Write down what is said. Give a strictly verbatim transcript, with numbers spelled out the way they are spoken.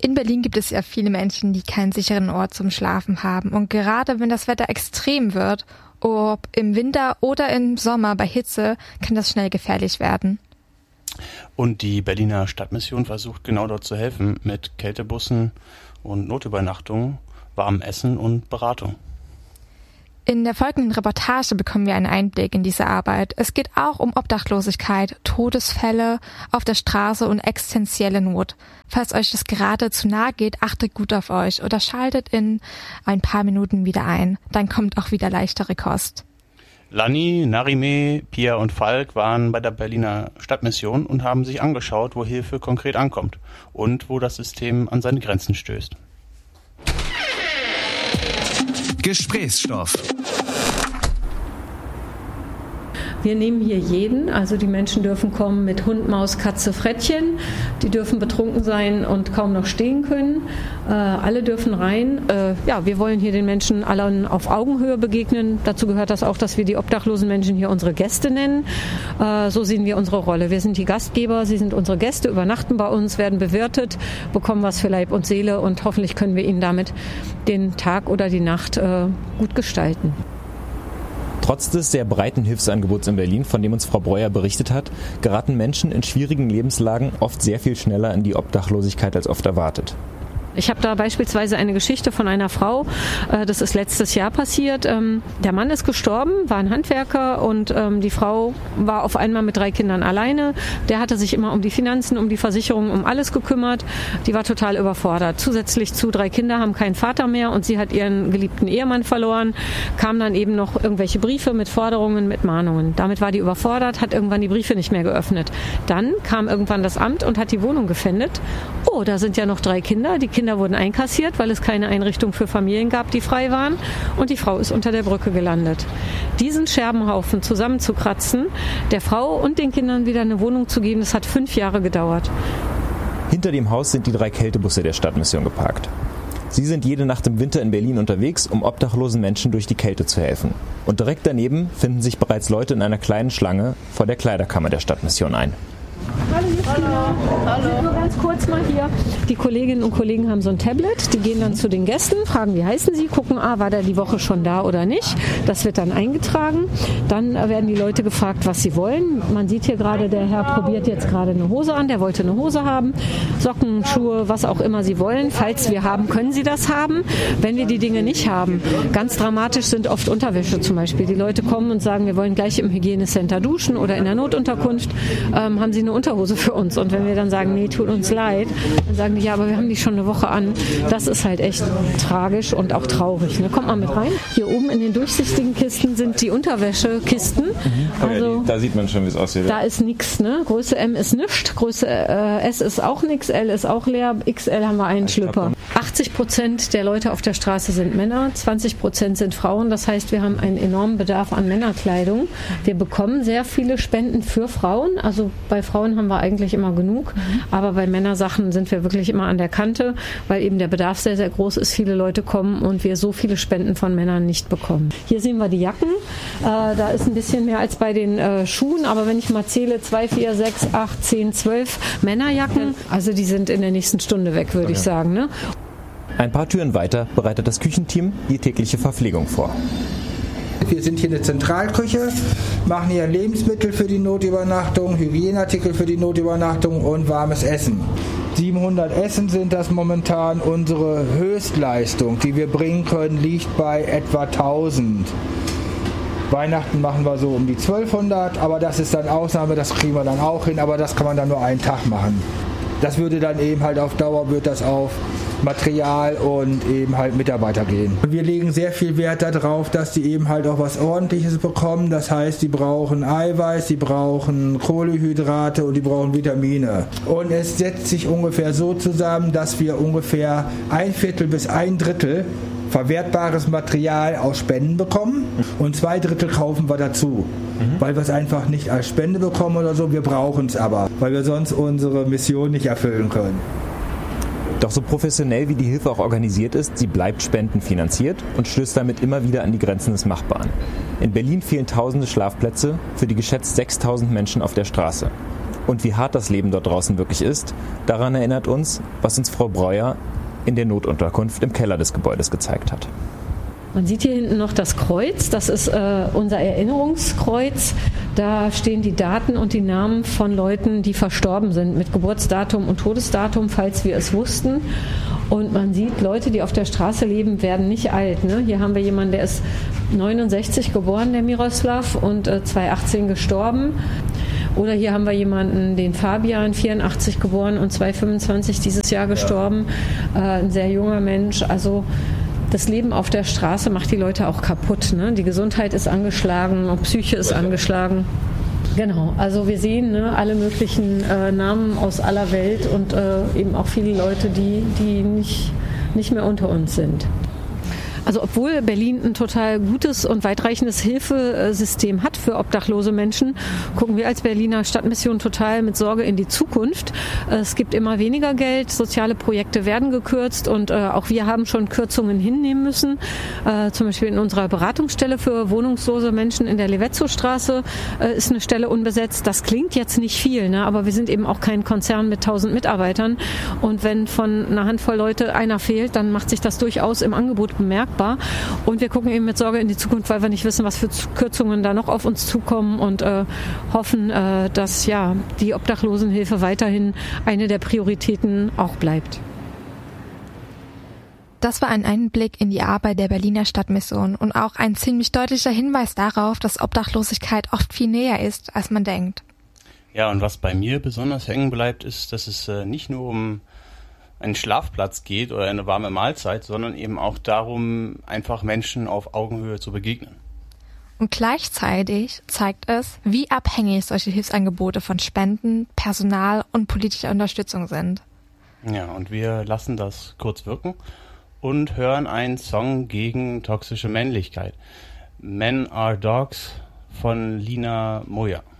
In Berlin gibt es ja viele Menschen, die keinen sicheren Ort zum Schlafen haben. Und gerade wenn das Wetter extrem wird, ob im Winter oder im Sommer bei Hitze, kann das schnell gefährlich werden. Und die Berliner Stadtmission versucht genau dort zu helfen mit Kältebussen und Notübernachtungen, warmem Essen und Beratung. In der folgenden Reportage bekommen wir einen Einblick in diese Arbeit. Es geht auch um Obdachlosigkeit, Todesfälle auf der Straße und existenzielle Not. Falls euch das gerade zu nahe geht, achtet gut auf euch oder schaltet in ein paar Minuten wieder ein. Dann kommt auch wieder leichtere Kost. Lani, Narime, Pia und Falk waren bei der Berliner Stadtmission und haben sich angeschaut, wo Hilfe konkret ankommt und wo das System an seine Grenzen stößt. Gesprächsstoff. Wir nehmen hier jeden, also die Menschen dürfen kommen mit Hund, Maus, Katze, Frettchen. Die dürfen betrunken sein und kaum noch stehen können. Äh, alle dürfen rein. Äh, ja, wir wollen hier den Menschen allen auf Augenhöhe begegnen. Dazu gehört das auch, dass wir die obdachlosen Menschen hier unsere Gäste nennen. Äh, so sehen wir unsere Rolle. Wir sind die Gastgeber, sie sind unsere Gäste, übernachten bei uns, werden bewirtet, bekommen was für Leib und Seele und hoffentlich können wir ihnen damit den Tag oder die Nacht äh, gut gestalten. Trotz des sehr breiten Hilfsangebots in Berlin, von dem uns Frau Breuer berichtet hat, geraten Menschen in schwierigen Lebenslagen oft sehr viel schneller in die Obdachlosigkeit als oft erwartet. Ich habe da beispielsweise eine Geschichte von einer Frau, das ist letztes Jahr passiert. Der Mann ist gestorben, war ein Handwerker und die Frau war auf einmal mit drei Kindern alleine. Der hatte sich immer um die Finanzen, um die Versicherung, um alles gekümmert. Die war total überfordert. Zusätzlich zu drei Kinder haben keinen Vater mehr und sie hat ihren geliebten Ehemann verloren. Kamen dann eben noch irgendwelche Briefe mit Forderungen, mit Mahnungen. Damit war die überfordert, hat irgendwann die Briefe nicht mehr geöffnet. Dann kam irgendwann das Amt und hat die Wohnung gefändet. Oh, da sind ja noch drei Kinder. Die Kinder wurden einkassiert, weil es keine Einrichtung für Familien gab, die frei waren. Und die Frau ist unter der Brücke gelandet. Diesen Scherbenhaufen zusammenzukratzen, der Frau und den Kindern wieder eine Wohnung zu geben, das hat fünf Jahre gedauert. Hinter dem Haus sind die drei Kältebusse der Stadtmission geparkt. Sie sind jede Nacht im Winter in Berlin unterwegs, um obdachlosen Menschen durch die Kälte zu helfen. Und direkt daneben finden sich bereits Leute in einer kleinen Schlange vor der Kleiderkammer der Stadtmission ein. Hallo, Hallo. Hallo. Nur ganz kurz mal hier. Die Kolleginnen und Kollegen haben so ein Tablet, die gehen dann zu den Gästen, fragen, wie heißen sie, gucken, ah, war der die Woche schon da oder nicht. Das wird dann eingetragen. Dann werden die Leute gefragt, was sie wollen. Man sieht hier gerade, der Herr probiert jetzt gerade eine Hose an, der wollte eine Hose haben. Socken, Schuhe, was auch immer sie wollen. Falls wir haben, können sie das haben. Wenn wir die Dinge nicht haben, ganz dramatisch sind oft Unterwäsche zum Beispiel. Die Leute kommen und sagen, wir wollen gleich im Hygienecenter duschen oder in der Notunterkunft. Ähm, haben sie eine Unterhose für uns? Und wenn wir dann sagen, nee, tut uns leid, dann sagen die, ja, aber wir haben die schon eine Woche an. Das ist halt echt tragisch und auch traurig. Ne? Kommt mal mit rein. Hier oben in den durchsichtigen Kisten sind die Unterwäschekisten. Mhm. Also, ja, die, da sieht man schon, wie es aussieht. Da ist nichts. Ne? Größe M ist nichts, Größe äh, S ist auch nichts, L ist auch leer, X L haben wir einen ich Schlüpper. achtzig Prozent der Leute auf der Straße sind Männer, zwanzig Prozent sind Frauen. Das heißt, wir haben einen enormen Bedarf an Männerkleidung. Wir bekommen sehr viele Spenden für Frauen. Also bei Frauen haben wir eigentlich immer genug. Mhm. Aber bei Männersachen sind wir wirklich immer an der Kante, weil eben der Bedarf sehr, sehr groß ist. Viele Leute kommen und wir so viele Spenden von Männern nicht bekommen. Hier sehen wir die Jacken. Äh, da ist ein bisschen mehr als bei den äh, Schuhen. Aber wenn ich mal zähle, zwei, vier, sechs, acht, zehn, zwölf Männerjacken, also die sind in der nächsten Stunde weg, würde okay. ich sagen. Ne? Ein paar Türen weiter bereitet das Küchenteam die tägliche Verpflegung vor. Wir sind hier eine Zentralküche, machen hier Lebensmittel für die Notübernachtung, Hygieneartikel für die Notübernachtung und warmes Essen. siebenhundert Essen sind das momentan. Unsere Höchstleistung, die wir bringen können, liegt bei etwa tausend. Weihnachten machen wir so um die zwölfhundert, aber das ist dann Ausnahme, das kriegen wir dann auch hin, aber das kann man dann nur einen Tag machen. Das würde dann eben halt auf Dauer, wird das auf Material und eben halt Mitarbeiter gehen. Wir legen sehr viel Wert darauf, dass die eben halt auch was Ordentliches bekommen. Das heißt, die brauchen Eiweiß, die brauchen Kohlenhydrate und die brauchen Vitamine. Und es setzt sich ungefähr so zusammen, dass wir ungefähr ein Viertel bis ein Drittel verwertbares Material aus Spenden bekommen und zwei Drittel kaufen wir dazu, mhm. weil wir es einfach nicht als Spende bekommen oder so. Wir brauchen es aber, weil wir sonst unsere Mission nicht erfüllen können. Doch so professionell wie die Hilfe auch organisiert ist, sie bleibt spendenfinanziert und stößt damit immer wieder an die Grenzen des Machbaren. In Berlin fehlen tausende Schlafplätze für die geschätzt sechstausend Menschen auf der Straße. Und wie hart das Leben dort draußen wirklich ist, daran erinnert uns, was uns Frau Breuer in der Notunterkunft im Keller des Gebäudes gezeigt hat. Man sieht hier hinten noch das Kreuz, das ist äh, unser Erinnerungskreuz. Da stehen die Daten und die Namen von Leuten, die verstorben sind, mit Geburtsdatum und Todesdatum, falls wir es wussten. Und man sieht, Leute, die auf der Straße leben, werden nicht alt. Ne? Hier haben wir jemanden, der ist neunundsechzig geboren, der Miroslav, und äh, zweitausendachtzehn gestorben. Oder hier haben wir jemanden, den Fabian, vierundachtzig geboren und zweitausendfünfundzwanzig dieses Jahr gestorben. Äh, ein sehr junger Mensch. Also das Leben auf der Straße macht die Leute auch kaputt. Ne? Die Gesundheit ist angeschlagen, Psyche ist angeschlagen. Genau, also wir sehen ne, alle möglichen äh, Namen aus aller Welt und äh, eben auch viele Leute, die, die nicht, nicht mehr unter uns sind. Also obwohl Berlin ein total gutes und weitreichendes Hilfesystem hat für obdachlose Menschen, gucken wir als Berliner Stadtmission total mit Sorge in die Zukunft. Es gibt immer weniger Geld, soziale Projekte werden gekürzt und äh, auch wir haben schon Kürzungen hinnehmen müssen. Äh, zum Beispiel in unserer Beratungsstelle für wohnungslose Menschen in der Levetzow-Straße äh, ist eine Stelle unbesetzt. Das klingt jetzt nicht viel, ne? Aber wir sind eben auch kein Konzern mit tausend Mitarbeitern. Und wenn von einer Handvoll Leute einer fehlt, dann macht sich das durchaus im Angebot bemerkbar. Und wir gucken eben mit Sorge in die Zukunft, weil wir nicht wissen, was für Kürzungen da noch auf uns zukommen und äh, hoffen, äh, dass ja die Obdachlosenhilfe weiterhin eine der Prioritäten auch bleibt. Das war ein Einblick in die Arbeit der Berliner Stadtmission und auch ein ziemlich deutlicher Hinweis darauf, dass Obdachlosigkeit oft viel näher ist, als man denkt. Ja, und was bei mir besonders hängen bleibt, ist, dass es äh, nicht nur um einen Schlafplatz geht oder eine warme Mahlzeit, sondern eben auch darum, einfach Menschen auf Augenhöhe zu begegnen. Und gleichzeitig zeigt es, wie abhängig solche Hilfsangebote von Spenden, Personal und politischer Unterstützung sind. Ja, und wir lassen das kurz wirken und hören einen Song gegen toxische Männlichkeit. Men Are Dogs von Lina Moja.